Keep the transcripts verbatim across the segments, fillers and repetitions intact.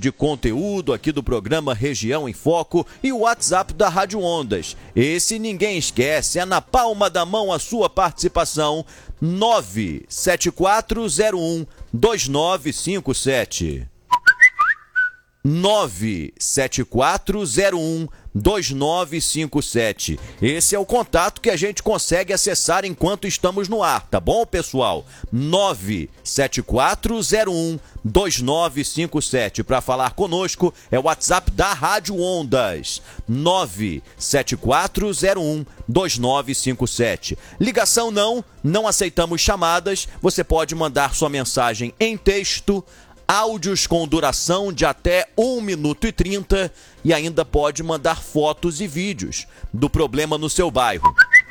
de conteúdo aqui do programa Região em Foco e o WhatsApp da Rádio Ondas. Esse ninguém esquece, é na palma da mão a sua participação. nove sete quatro zero um dois nove cinco sete. nove sete quatro zero um dois nove cinco sete. Esse é o contato que a gente consegue acessar enquanto estamos no ar, tá bom, pessoal? nove sete quatro zero um dois nove cinco sete. Para falar conosco é o WhatsApp da Rádio Ondas. nove sete quatro zero um dois nove cinco sete. Ligação não, não aceitamos chamadas. Você pode mandar sua mensagem em texto, áudios com duração de até um minuto e trinta e ainda pode mandar fotos e vídeos do problema no seu bairro.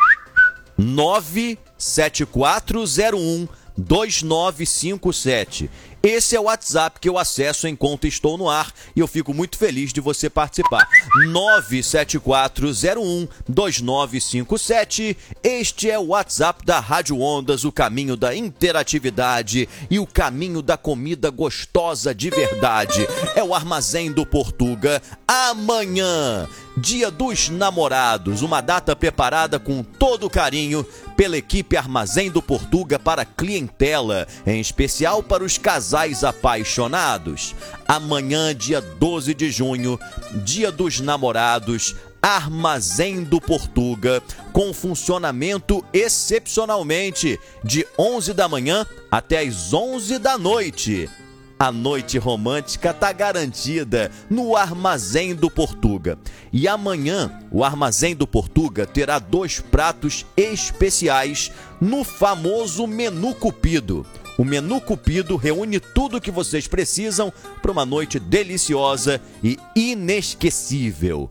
nove sete quatro zero um dois nove cinco sete. Esse é o WhatsApp que eu acesso enquanto estou no ar e eu fico muito feliz de você participar. nove sete quatro zero um dois nove cinco sete. Este é o WhatsApp da Rádio Ondas, o caminho da interatividade e o caminho da comida gostosa de verdade. É o Armazém do Portuga. Amanhã, Dia dos Namorados, uma data preparada com todo carinho pela equipe Armazém do Portuga para clientela, em especial para os casais apaixonados. Amanhã, dia doze de junho, Dia dos Namorados, Armazém do Portuga, com funcionamento excepcionalmente de onze da manhã até as onze da noite. A noite romântica está garantida no Armazém do Portuga. E amanhã, o Armazém do Portuga terá dois pratos especiais no famoso Menu Cupido. O Menu Cupido reúne tudo o que vocês precisam para uma noite deliciosa e inesquecível.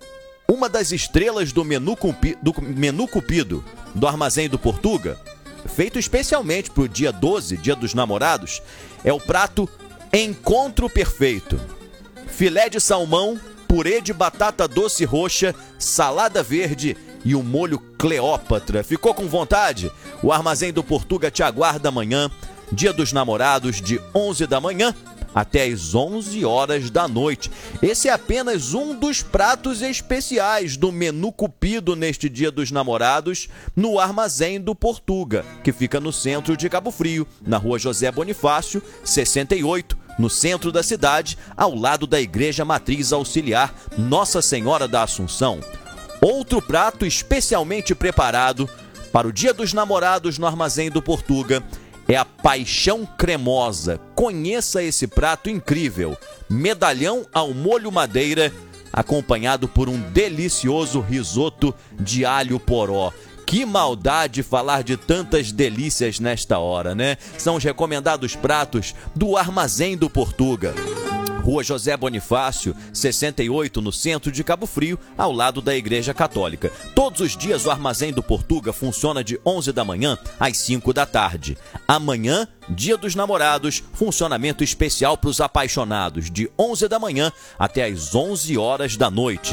Uma das estrelas do Menu Cupido, do Menu Cupido do Armazém do Portuga, feito especialmente para o dia doze, Dia dos Namorados, é o prato Encontro Perfeito. Filé de salmão, purê de batata doce roxa, salada verde e o molho Cleópatra. Ficou com vontade? O Armazém do Portuga te aguarda amanhã, Dia dos Namorados, de onze da manhã até as onze horas da noite. Esse é apenas um dos pratos especiais do Menu Cupido neste Dia dos Namorados no Armazém do Portuga, que fica no centro de Cabo Frio, na rua José Bonifácio, sessenta e oito, no centro da cidade, ao lado da Igreja Matriz Auxiliar Nossa Senhora da Assunção. Outro prato especialmente preparado para o Dia dos Namorados no Armazém do Portuga é a paixão cremosa. Conheça esse prato incrível. Medalhão ao molho madeira, acompanhado por um delicioso risoto de alho poró. Que maldade falar de tantas delícias nesta hora, né? São os recomendados pratos do Armazém do Portuga. Rua José Bonifácio, sessenta e oito, no centro de Cabo Frio, ao lado da Igreja Católica. Todos os dias o Armazém do Portuga funciona de onze da manhã às cinco da tarde. Amanhã, Dia dos Namorados, funcionamento especial para os apaixonados, de onze da manhã até às onze horas da noite.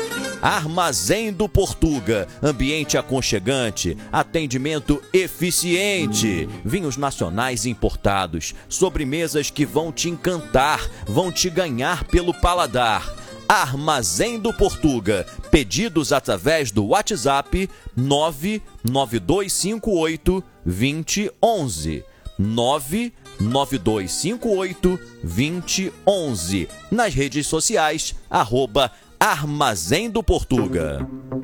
Armazém do Portuga, ambiente aconchegante, atendimento eficiente, vinhos nacionais importados, sobremesas que vão te encantar, vão te ganhar pelo paladar. Armazém do Portuga, pedidos através do WhatsApp nove nove dois cinco oito dois zero um um. nove nove dois cinco oito dois zero um um. Nas redes sociais, arroba Armazém do Portuga.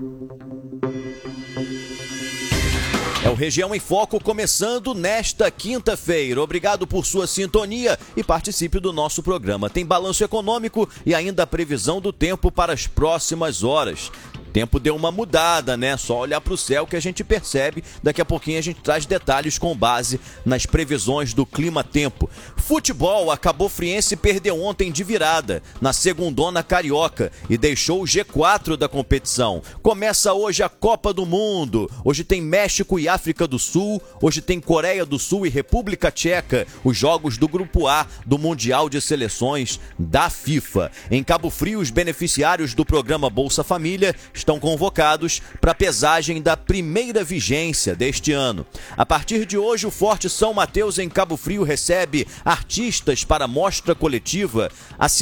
É o Região em Foco começando nesta quinta-feira. Obrigado por sua sintonia e participe do nosso programa. Tem balanço econômico e ainda a previsão do tempo para as próximas horas. O tempo deu uma mudada, né? Só olhar para o céu que a gente percebe. Daqui a pouquinho a gente traz detalhes com base nas previsões do clima-tempo. Futebol, a Cabo Friense perdeu ontem de virada na segundona carioca e deixou o G quatro da competição. Começa hoje a Copa do Mundo. Hoje tem México e África do Sul. Hoje tem Coreia do Sul e República Tcheca. Os jogos do Grupo A do Mundial de Seleções da FIFA. Em Cabo Frio, os beneficiários do programa Bolsa Família estão convocados para a pesagem da primeira vigência deste ano. A partir de hoje, o Forte São Mateus, em Cabo Frio, recebe artistas para mostra coletiva. A